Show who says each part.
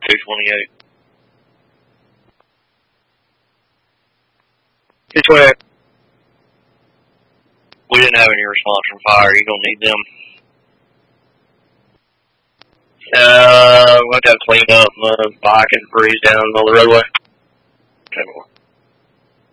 Speaker 1: 228. 228. We didn't have any response from fire. You're going to need them. We'll have to clean up bike and breeze down the middle of the roadway. Okay, more.